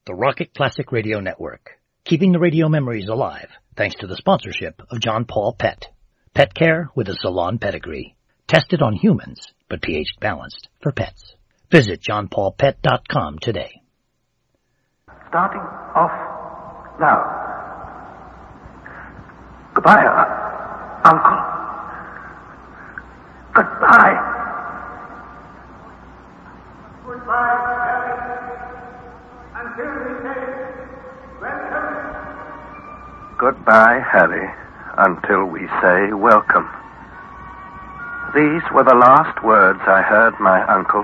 the Rocket Classic Radio Network, keeping the radio memories alive thanks to the sponsorship of John Paul Pet. Pet care with a salon pedigree. Tested on humans, but pH balanced for pets. Visit johnpaulpet.com today. Starting off now. Goodbye, Uncle. Goodbye. Goodbye, Harry. Until we say welcome. Goodbye, Harry, until we say welcome. These were the last words I heard my uncle